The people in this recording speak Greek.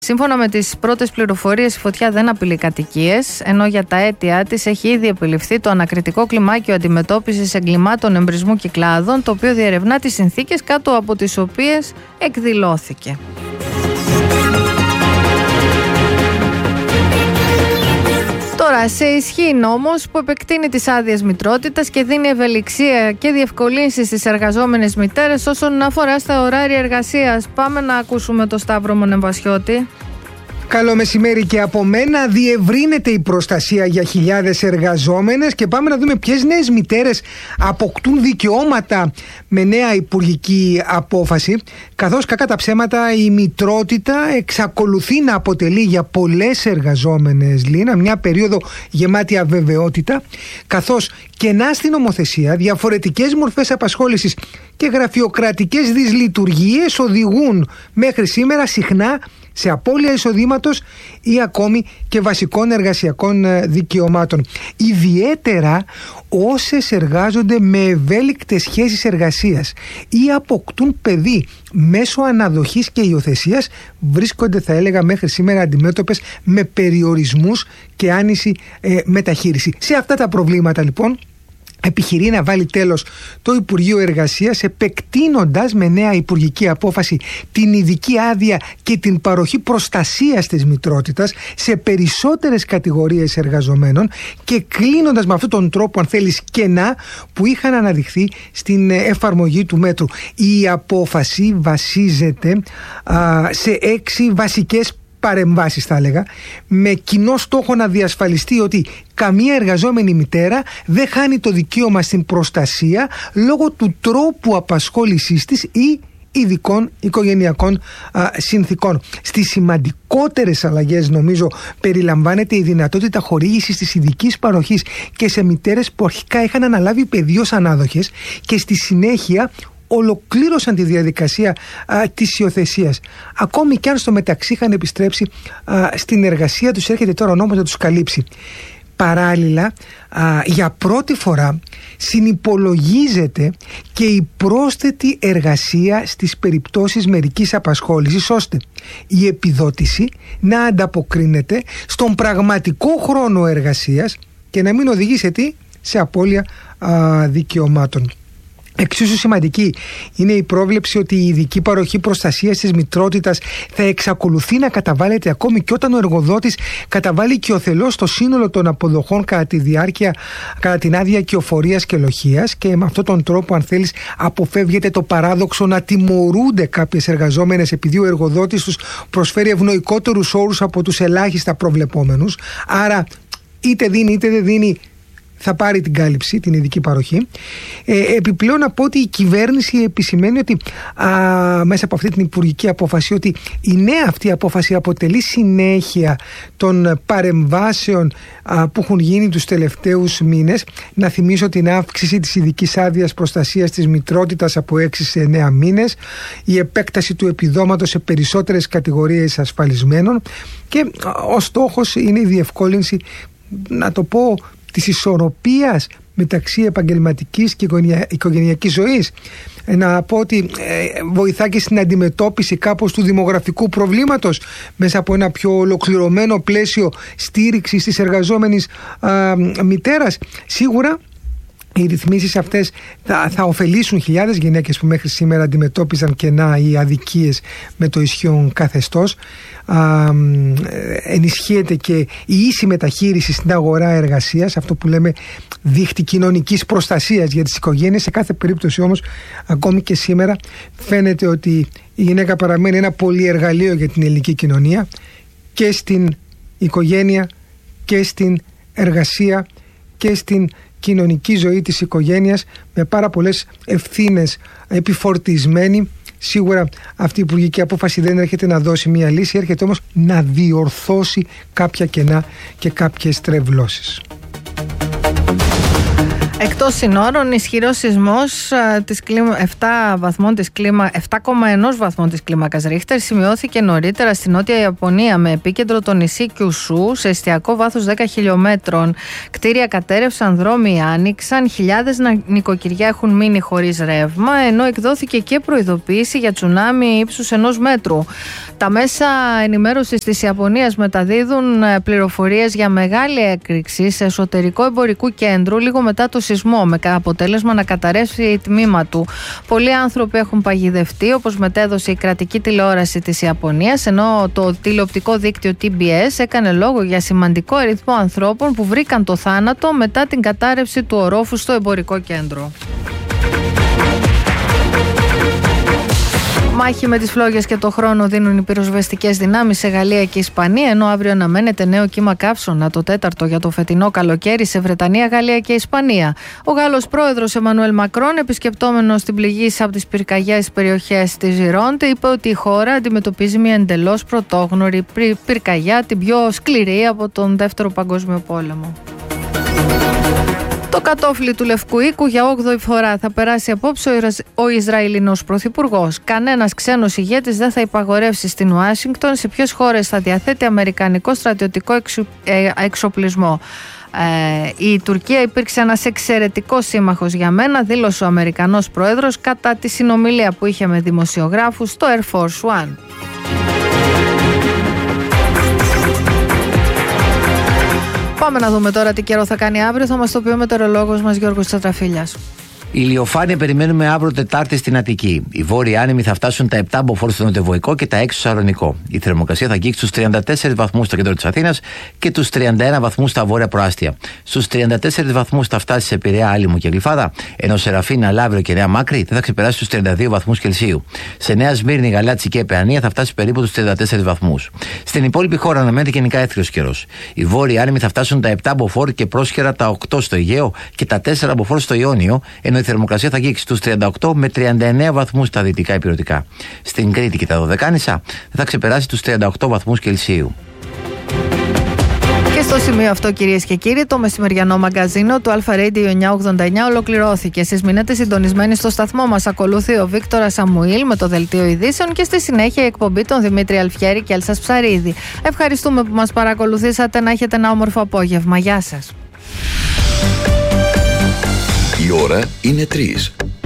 Σύμφωνα με τις πρώτες πληροφορίες, η φωτιά δεν απειλεί κατοικίες, ενώ για τα αίτια της έχει ήδη επιληφθεί το ανακριτικό κλιμάκιο αντιμετώπισης εγκλημάτων εμπρισμού κυκλάδων, το οποίο διερευνά τις συνθήκες κάτω από τις οποίες εκδηλώθηκε. Τώρα, σε ισχύει νόμος που επεκτείνει τις άδειες μητρότητας και δίνει ευελιξία και διευκολύνσεις στις εργαζόμενες μητέρες όσον αφορά στα ωράρια εργασίας. Πάμε να ακούσουμε τον Σταύρο Μονεμβασιώτη. Καλό μεσημέρι και από μένα. Διευρύνεται η προστασία για χιλιάδες εργαζόμενες και πάμε να δούμε ποιες νέες μητέρες αποκτούν δικαιώματα με νέα υπουργική απόφαση. Καθώς κακά τα ψέματα, η μητρότητα εξακολουθεί να αποτελεί για πολλές εργαζόμενες, Λίνα, μια περίοδο γεμάτη αβεβαιότητα, καθώς κενά στην νομοθεσία, διαφορετικές μορφές απασχόλησης και γραφειοκρατικές δυσλειτουργίες οδηγούν μέχρι σήμερα συχνά σε απώλεια εισοδήματος ή ακόμη και βασικών εργασιακών δικαιωμάτων. Ιδιαίτερα όσες εργάζονται με ευέλικτες σχέσεις εργασίας ή αποκτούν παιδί μέσω αναδοχής και υιοθεσίας βρίσκονται, θα έλεγα, μέχρι σήμερα αντιμέτωπες με περιορισμούς και άνηση μεταχείριση. Σε αυτά τα προβλήματα λοιπόν επιχειρεί να βάλει τέλος το Υπουργείο Εργασίας, επεκτείνοντας με νέα υπουργική απόφαση την ειδική άδεια και την παροχή προστασίας της μητρότητας σε περισσότερες κατηγορίες εργαζομένων και κλείνοντας με αυτόν τον τρόπο, αν θέλεις, κενά που είχαν αναδειχθεί στην εφαρμογή του μέτρου. Η απόφαση βασίζεται σε 6 βασικές παρεμβάσεις, θα έλεγα, με κοινό στόχο να διασφαλιστεί ότι καμία εργαζόμενη μητέρα δεν χάνει το δικαίωμα στην προστασία λόγω του τρόπου απασχόλησής της ή ειδικών οικογενειακών συνθήκων. Στις σημαντικότερες αλλαγές, νομίζω, περιλαμβάνεται η δυνατότητα χορήγησης της ειδικής παροχής και σε μητέρες που αρχικά είχαν αναλάβει παιδί ως ανάδοχες και στη συνέχεια ολοκλήρωσαν τη διαδικασία της υιοθεσίας. Ακόμη και αν στο μεταξύ είχαν επιστρέψει στην εργασία τους, έρχεται τώρα ο νόμος να τους καλύψει. Παράλληλα, για πρώτη φορά συνυπολογίζεται και η πρόσθετη εργασία στις περιπτώσεις μερικής απασχόλησης, ώστε η επιδότηση να ανταποκρίνεται στον πραγματικό χρόνο εργασίας και να μην οδηγεί σε απώλεια δικαιωμάτων. Εξίσου σημαντική είναι η πρόβλεψη ότι η ειδική παροχή προστασίας της μητρότητας θα εξακολουθεί να καταβάλλεται ακόμη και όταν ο εργοδότης καταβάλει οικειοθελώς το σύνολο των αποδοχών κατά την άδεια κυοφορίας και λοχείας, και με αυτόν τον τρόπο, αν θέλεις, αποφεύγεται το παράδοξο να τιμωρούνται κάποιες εργαζόμενες επειδή ο εργοδότης τους προσφέρει ευνοϊκότερους όρους από τους ελάχιστα προβλεπόμενους. Άρα είτε δίνει είτε δεν δίνει, θα πάρει την κάλυψη, την ειδική παροχή. Επιπλέον, να πω ότι η κυβέρνηση επισημαίνει ότι μέσα από αυτή την υπουργική απόφαση, ότι η νέα αυτή απόφαση αποτελεί συνέχεια των παρεμβάσεων που έχουν γίνει τους τελευταίους μήνες. Να θυμίσω την αύξηση της ειδικής άδειας προστασίας της μητρότητας από 6 σε 9 μήνες, η επέκταση του επιδόματος σε περισσότερες κατηγορίες ασφαλισμένων και ο στόχος είναι η διευκόλυνση, να το πω, της ισορροπίας μεταξύ επαγγελματικής και οικογενειακής ζωής. Να πω ότι βοηθά και στην αντιμετώπιση κάπως του δημογραφικού προβλήματος μέσα από ένα πιο ολοκληρωμένο πλαίσιο στήριξης της εργαζόμενης μητέρας. Σίγουρα οι ρυθμίσεις αυτές θα ωφελήσουν χιλιάδες γυναίκες που μέχρι σήμερα αντιμετώπιζαν κενά ή αδικίες με το ισχύον καθεστώς. Ενισχύεται και η ίση μεταχείριση στην αγορά εργασίας, αυτό που λέμε δίχτυ κοινωνικής προστασίας για τις οικογένειες. Σε κάθε περίπτωση όμως, ακόμη και σήμερα, φαίνεται ότι η γυναίκα παραμένει ένα πολυεργαλείο για την ελληνική κοινωνία, και στην οικογένεια και στην εργασία και στην κοινωνική ζωή της οικογένειας, με πάρα πολλές ευθύνες επιφορτισμένη. Σίγουρα αυτή η υπουργική απόφαση δεν έρχεται να δώσει μία λύση, έρχεται όμως να διορθώσει κάποια κενά και κάποιες τρευλώσεις. Εκτός συνόρων, ισχυρός σεισμός 7,1 βαθμών της κλίμακας Ρίχτερ σημειώθηκε νωρίτερα στη Νότια Ιαπωνία με επίκεντρο το νησί Κιουσού σε εστιακό βάθος 10 χιλιόμετρων. Κτίρια κατέρευσαν, δρόμοι άνοιξαν, χιλιάδες νοικοκυριά έχουν μείνει χωρίς ρεύμα, ενώ εκδόθηκε και προειδοποίηση για τσουνάμι ύψους 1 μέτρου. Τα μέσα ενημέρωσης της Ιαπωνίας μεταδίδουν πληροφορίες για μεγάλη έκρηξη σε εσωτερικό εμπορικού κέντρο λίγο μετά το σεισμό, με αποτέλεσμα να καταρρεύσει η τμήμα του. Πολλοί άνθρωποι έχουν παγιδευτεί, όπως μετέδωσε η κρατική τηλεόραση της Ιαπωνίας, ενώ το τηλεοπτικό δίκτυο TBS έκανε λόγο για σημαντικό αριθμό ανθρώπων που βρήκαν το θάνατο μετά την κατάρρευση του ορόφου στο εμπορικό κέντρο. Μάχη με τις φλόγες και το χρόνο δίνουν οι πυροσβεστικές δυνάμεις σε Γαλλία και Ισπανία, ενώ αύριο αναμένεται νέο κύμα καύσωνα, το τέταρτο για το φετινό καλοκαίρι σε Βρετανία, Γαλλία και Ισπανία. Ο Γάλλος πρόεδρος Εμμανουέλ Μακρόν, επισκεπτόμενος την πληγή από τις πυρκαγιές περιοχές της Ζιρόντε, είπε ότι η χώρα αντιμετωπίζει μια εντελώς πρωτόγνωρη πυρκαγιά, την πιο σκληρή από τον Δεύτερο Παγκόσμιο Πόλεμο. Το κατόφλι του Λευκού Οίκου για 8η φορά θα περάσει απόψε ο Ισραηλινός Πρωθυπουργός. Κανένας ξένος ηγέτης δεν θα υπαγορεύσει στην Ουάσιγκτον σε ποιες χώρες θα διαθέτει αμερικανικό στρατιωτικό εξοπλισμό. Η Τουρκία υπήρξε ένας εξαιρετικός σύμμαχος για μένα, δήλωσε ο Αμερικανός Πρόεδρος κατά τη συνομιλία που είχε με δημοσιογράφους στο Air Force One. Πάμε να δούμε τώρα τι καιρό θα κάνει αύριο. Θα μας το πει ο μετεωρολόγος μας Γιώργος Τσατραφίλιας. Ηλιοφάνεια περιμένουμε αύριο Τετάρτη στην Αττική. Οι βόρειοι άνεμοι θα φτάσουν τα 7 μποφόρ στο νοτιοβοϊκό και τα 6 στο Σαρονικό. Η θερμοκρασία θα αγγίξει στους 34 βαθμούς στο κέντρο της Αθήνας και τους 31 βαθμούς στα βόρεια προάστια. Στους 34 βαθμούς θα φτάσει σε Πειραιά, Άλυμο και Γλυφάδα, ενώ σε Ραφίνα, Λαύριο και Νέα Μάκρη δεν θα ξεπεράσει τους 32 βαθμούς Κελσίου. Σε Νέα Σμύρνη, Γαλάτσι και Παιανία θα φτάσει περίπου τους 34 βαθμούς. Στην υπόλοιπη χώρα αναμένεται γενικά έθριος καιρός. Οι βόρειοι άνεμοι θα φτάσουν τα 7 μποφόρ και πρόσχερα τα 8 στο Αιγαίο και τα 4 μποφόρ στο Ιόνιο, ενώ η θερμοκρασία θα αγγίξει στους 38 με 39 βαθμούς στα δυτικά ηπειρωτικά. Στην Κρήτη και τα Δωδεκάνησα θα ξεπεράσει τους 38 βαθμούς Κελσίου. Και στο σημείο αυτό, κυρίες και κύριοι, το μεσημεριανό μαγκαζίνο του Alpha Radio 989 ολοκληρώθηκε. Εσείς μείνετε συντονισμένοι στο σταθμό μας. Ακολουθεί ο Βίκτορας Σαμουήλ με το δελτίο ειδήσεων και στη συνέχεια η εκπομπή των Δημήτρη Αλφιέρη και Έλσας Ψαρίδη. Ευχαριστούμε που μας παρακολουθήσατε. Να έχετε ένα όμορφο απόγευμα. Γεια σας. Η ώρα είναι 3.